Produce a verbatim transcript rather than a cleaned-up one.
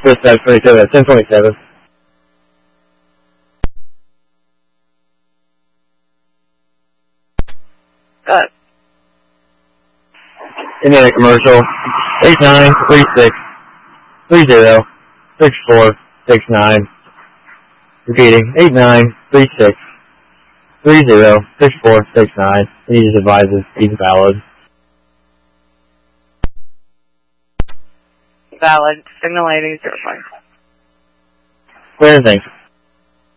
Dispatch twenty-seven at ten twenty-seven. Got it. Indiana Commercial, eight nine three six three zero six four six nine. Repeating, eight nine three six three zero six four six nine. He just advises he's valid. Valid. Signal eighty zero five. Clear, thanks.